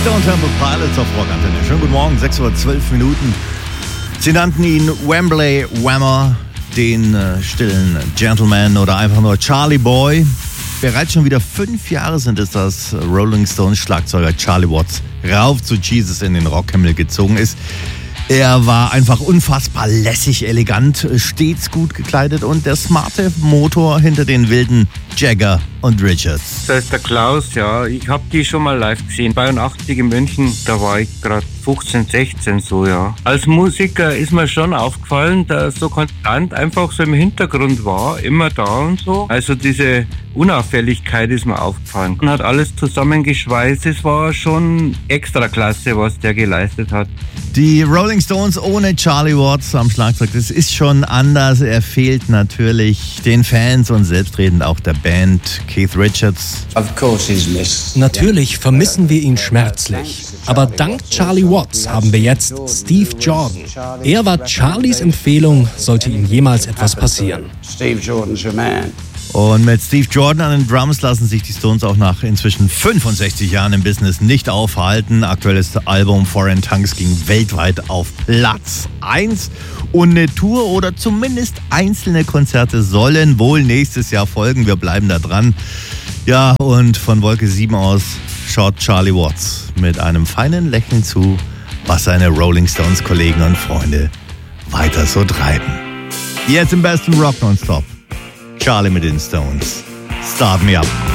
Stone Temple Pilots auf Rockantenne. Schönen guten Morgen, 6:12 Uhr. Sie nannten ihn Wembley Whammer, den stillen Gentleman oder einfach nur Charlie Boy. Bereits schon wieder 5 Jahre sind es, dass Rolling Stones Schlagzeuger Charlie Watts rauf zu Jesus in den Rockhimmel gezogen ist. Er war einfach unfassbar lässig, elegant, stets gut gekleidet und der smarte Motor hinter den wilden Jagger und Richards. Das ist der Klaus, ja. Ich habe die schon mal live gesehen. 82 in München, da war ich gerade 15, 16 so, ja. Als Musiker ist mir schon aufgefallen, dass so konstant einfach so im Hintergrund war, immer da und so. Also diese Unauffälligkeit ist mir aufgefallen. Man hat alles zusammengeschweißt. Es war schon extra klasse, was der geleistet hat. Die Rolling Stones ohne Charlie Watts am Schlagzeug, das ist schon anders. Er fehlt natürlich den Fans und selbstredend auch der Band. Keith Richards. Natürlich vermissen wir ihn schmerzlich. Aber dank Charlie Watts haben wir jetzt Steve Jordan. Er war Charlies Empfehlung, sollte ihm jemals etwas passieren. Steve Jordan's your man. Und mit Steve Jordan an den Drums lassen sich die Stones auch nach inzwischen 65 Jahren im Business nicht aufhalten. Aktuelles Album Foreign Tongues ging weltweit auf Platz 1. Und eine Tour oder zumindest einzelne Konzerte sollen wohl nächstes Jahr folgen. Wir bleiben da dran. Ja, und von Wolke 7 aus schaut Charlie Watts mit einem feinen Lächeln zu, was seine Rolling Stones Kollegen und Freunde weiter so treiben. Jetzt im besten Rock nonstop. Charlie mit den Stones. Start me up.